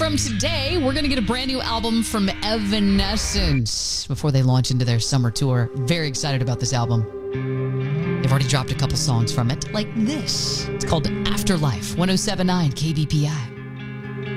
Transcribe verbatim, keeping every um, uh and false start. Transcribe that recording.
from today, we're going to get a brand new album from Evanescence before they launch into their summer tour. Very excited about this album. They've already dropped a couple songs from it, like this. It's called Afterlife, one oh seven point nine K B P I.